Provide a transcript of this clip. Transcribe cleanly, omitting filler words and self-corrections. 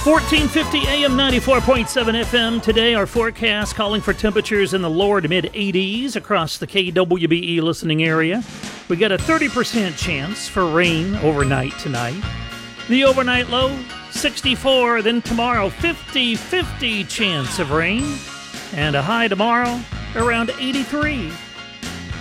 1450 AM 94.7 FM. Today, our forecast calling for temperatures in the lower to mid 80s across the KWBE listening area. We got a 30% chance for rain overnight tonight. The overnight low, 64. Then tomorrow, 50-50 chance of rain. And a high tomorrow, around 83.